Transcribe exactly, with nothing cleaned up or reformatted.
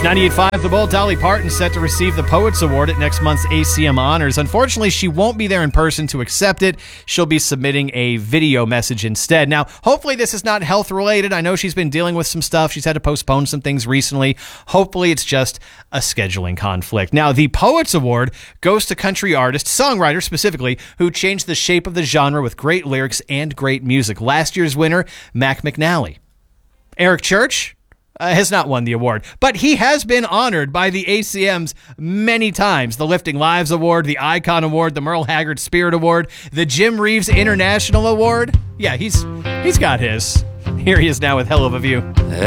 ninety-eight point five The Bull, Dolly Parton set to receive the Poets Award at next month's A C M Honors. Unfortunately, she won't be there in person to accept it. She'll be submitting a video message instead. Now, hopefully this is not health related. I know she's been dealing with some stuff. She's had to postpone some things recently. Hopefully it's just a scheduling conflict. Now, the Poets Award goes to country artists, songwriters specifically, who changed the shape of the genre with great lyrics and great music. Last year's winner, Mac McNally. Eric Church Uh, has not won the award, but he has been honored by the A C Ms many times. The Lifting Lives Award, the Icon Award, the Merle Haggard Spirit Award, the Jim Reeves International Award. Yeah, he's he's got his. Here he is now with Hell of a View.